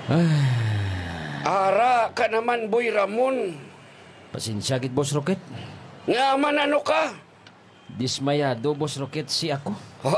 Ara ka naman, Boy Ramon. Pasensya gid, Boss Rocket. Nga man ano ka? Dismayado, Boss Rocket, si ako.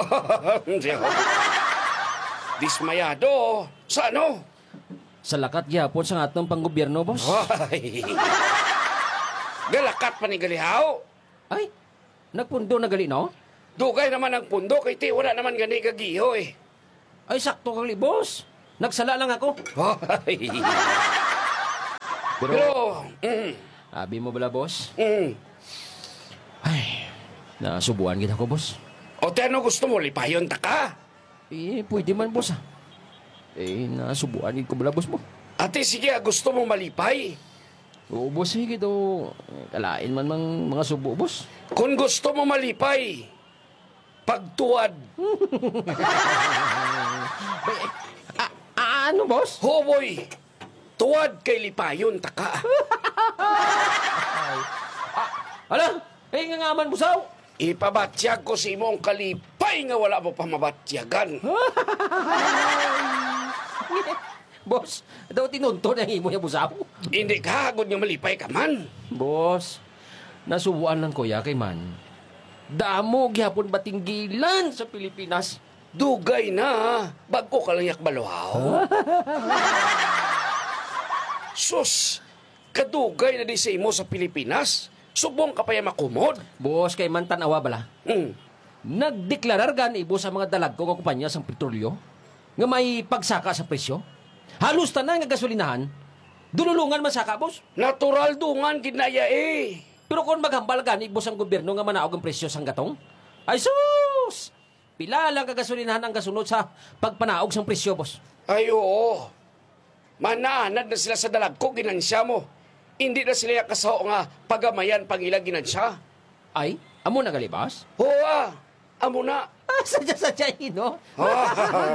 Dismayado? Sa ano? Sa lakat gyapon sa atong panggobyerno, boss. Ay. Galakat pa ni Galihaw. Ay, nagpundo na gali, no? Dugay naman ang pundo, kay ti wala naman gani kagiho eh. Ay, sakto kali, boss. Nagsala lang ako. Ay. Pero, Abi mo bala, boss? mm. Ay, nasubuan kita ko, boss. O te, ano gusto mo? Lipayon ta ka? Pwede man, boss, ah. Nasubuan ko bala, boss mo. Ate, sige, gusto mo malipay? Oo, boss, sige daw. Kalain man mga subo, boss. Kung gusto mo malipay, pagtuwad. Ano, boss? Hoboy, tuwad kay lipayon ta ka. Ala, nga man, busaw. Ipabatyag ko si imong kalipay nga wala mo pa mabatyagan. Boss, daw tinunto na imo yung busaw. Hindi ka hagod nga malipay ka man. Boss, nasubuan lang kuya kay man. Damo gyapon batinggilan sa Pilipinas. Dugay na, bago ka lang yak baluhaw. Sus, kadugay na di sa imo sa Pilipinas. Subong ka pa yung makumod. Boss, kay man tanawa bala. Nagdeklarar gan ibo sa mga dalag ko nga kumpanya sang petrolyo nga may pagsaka sa presyo. Halos tanan nga gasolinahan, dululungan man saka, boss. Natural dungan ginaya eh. Pero kung maghambal gan ibo sang gobyerno nga manaog ang presyo sang gatong, ay sus! Pila lang kagasolinahan ang kasunod sa pagpanaog sang presyo, boss. Ay oo. Manaanad na sila sa dalag ko, ginansya mo. Hindi na sila kasaw nga pagamayan pangilang ginansya. Ay, amo na gali, boss? Oo amo na. Sadya-sadya, no?